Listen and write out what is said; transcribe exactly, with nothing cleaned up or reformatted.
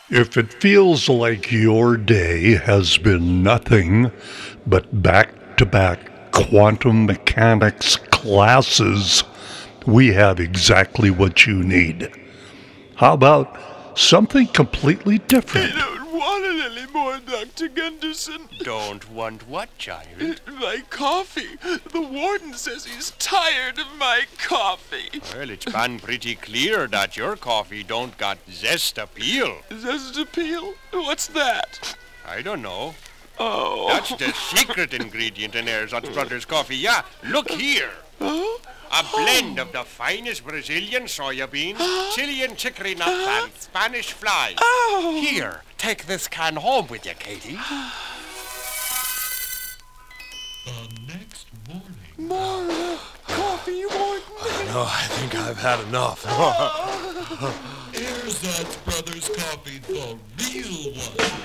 If it feels like your day has been nothing but back to back quantum mechanics classes, we have exactly what you need. How about something completely different? I don't want it anymore, Doctor Gunderson. Don't want what, child? My coffee. The warden says he's tired of my coffee. Well, it's been pretty clear that your coffee don't got zest appeal. Zest appeal? What's that? I don't know. Oh. That's the secret ingredient in Erzot Brothers coffee. Yeah, look here. Oh? A blend of the finest Brazilian soya beans, Chilean chicory nuts, and Spanish flies. Oh. Here, take this can home with you, Katie. The next morning. More uh, coffee, warden. No, I think I've had enough. Erzatz Brothers Coffee, the real one.